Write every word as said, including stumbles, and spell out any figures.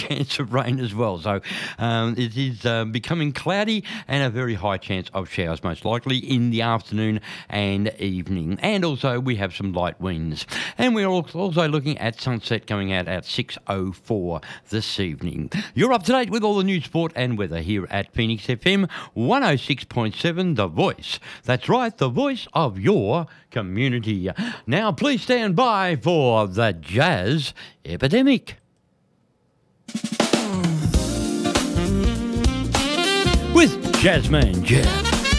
chance of rain as well. So um, it is uh, becoming cloudy and a very high chance of showers, most likely in the afternoon and evening. And also we have some light winds. And we're also looking at sunset coming out at six oh four this evening. You're up to date with all the news, sport and weather here at Phoenix F M one oh six point seven, The Voice. That's right, the voice of your community. Now please stand by for the Jazz Epidemic. With Jazzman Jazz.